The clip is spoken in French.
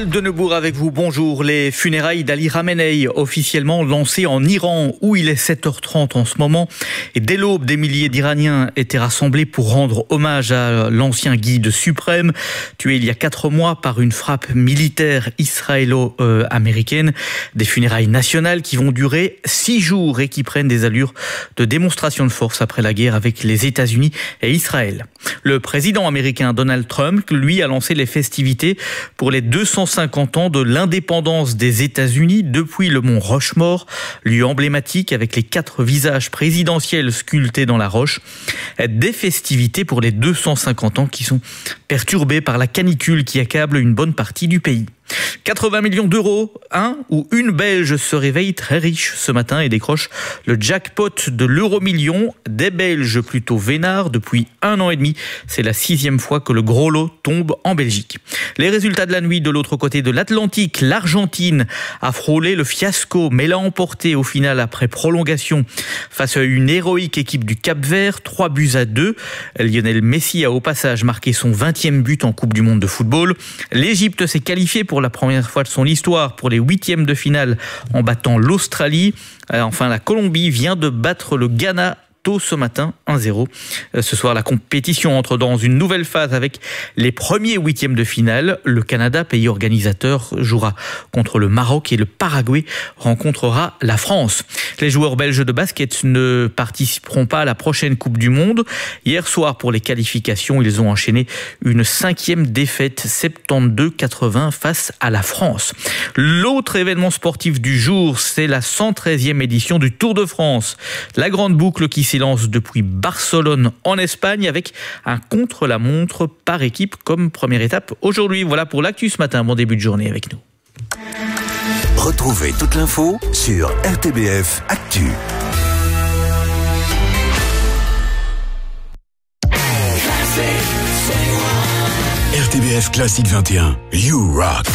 De Neubourg avec vous, bonjour. Les funérailles d'Ali Khamenei officiellement lancées en Iran où il est 7h30 en ce moment. Et dès l'aube, des milliers d'Iraniens étaient rassemblés pour rendre hommage à l'ancien guide suprême, tué il y a 4 mois par une frappe militaire israélo-américaine. Des funérailles nationales qui vont durer 6 jours et qui prennent des allures de démonstration de force après la guerre avec les États-Unis et Israël. Le président américain Donald Trump, lui, a lancé les festivités pour les 250 ans de l'indépendance des États-Unis depuis le mont Rushmore, lieu emblématique avec les 4 visages présidentiels sculptés dans la roche. Des festivités pour les 250 ans qui sont perturbées par la canicule qui accable une bonne partie du pays. 80 millions d'euros, un ou une Belge se réveille très riche ce matin et décroche le jackpot de l'euro-million. Des Belges plutôt vénards depuis 1 an et demi. C'est la 6e fois que le gros lot tombe en Belgique. Les résultats de la nuit de l'autre côté de l'Atlantique, l'Argentine a frôlé le fiasco mais l'a emporté au final après prolongation face à une héroïque équipe du Cap-Vert, 3-2. Lionel Messi a au passage marqué son 20e but en Coupe du Monde de football. L'Égypte s'est qualifiée pour la première fois de son histoire pour les 8e de finale en battant l'Australie. Enfin, la Colombie vient de battre le Ghana tôt ce matin, 1-0. Ce soir, la compétition entre dans une nouvelle phase avec les premiers 8e de finale. Le Canada, pays organisateur, jouera contre le Maroc et le Paraguay rencontrera la France. Les joueurs belges de basket ne participeront pas à la prochaine Coupe du Monde. Hier soir, pour les qualifications, ils ont enchaîné une 5e défaite, 72-80 face à la France. L'autre événement sportif du jour, c'est la 113e édition du Tour de France. La grande boucle qui s'élance depuis Barcelone en Espagne avec un contre-la-montre par équipe comme première étape aujourd'hui. Voilà pour l'actu ce matin. Bon début de journée avec nous. Retrouvez toute l'info sur RTBF Actu. RTBF Classique 21. You rock.